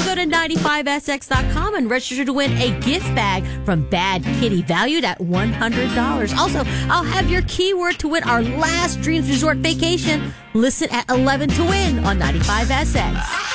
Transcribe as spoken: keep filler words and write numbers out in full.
go to ninety-five S X dot com and register to win a gift bag from Bad Kitty valued at one hundred dollars. Also, I'll have your keyword to win our last Dreams Resort vacation. Listen at eleven to win on ninety-five S X.